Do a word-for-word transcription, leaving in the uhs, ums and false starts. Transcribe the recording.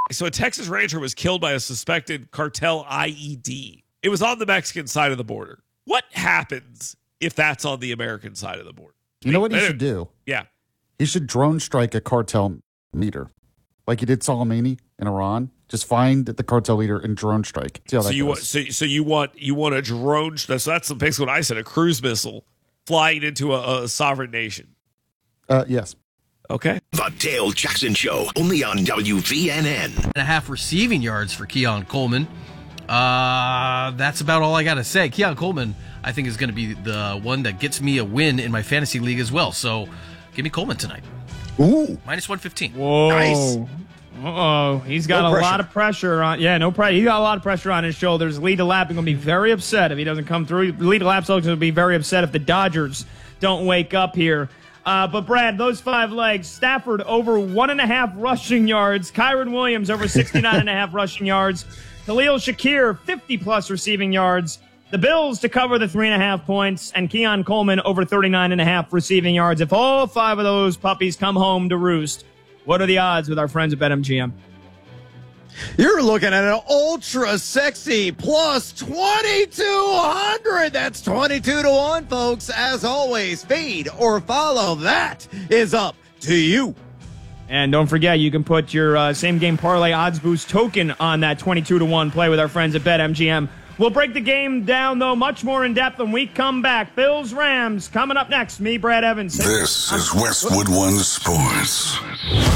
So a Texas rancher was killed by a suspected cartel I E D. It was on the Mexican side of the border. What happens if that's on the American side of the border? You know what he should do? Yeah. He should drone strike a cartel leader, like he did Soleimani in Iran. Just find the cartel leader and drone strike. See how so that you goes. want so, so you want you want a drone? So that's basically what I said. A cruise missile flying into a, a sovereign nation. Uh, yes. Okay. The Dale Jackson Show, only on W V N N. And a half receiving yards for Keon Coleman. Uh, that's about all I got to say. Keon Coleman, I think, is going to be the one that gets me a win in my fantasy league as well. So give me Coleman tonight. Ooh. Minus one fifteen. Whoa. Nice. Uh-oh. He's got No a pressure. lot of pressure on. Yeah, no pressure. He's got a lot of pressure on his shoulders. Lead to Lap is going to be very upset if he doesn't come through. Lead to Lap's going to be very upset if the Dodgers don't wake up here. Uh, but, Brad, those five legs, Stafford over one and a half rushing yards. Kyron Williams over sixty-nine and a half rushing yards. Khalil Shakir, fifty-plus receiving yards. The Bills to cover the three and a half points. And Keon Coleman over thirty-nine and a half receiving yards. If all five of those puppies come home to roost, what are the odds with our friends at BetMGM? You're looking at an ultra sexy plus twenty-two hundred. That's twenty-two to one, folks. As always, feed or follow. That is up to you. And don't forget, you can put your uh, same game parlay odds boost token on that twenty-two to one play with our friends at BetMGM. We'll break the game down, though, much more in depth when we come back. Bills Rams coming up next. Me, Brad Evans. This is Westwood One Sports.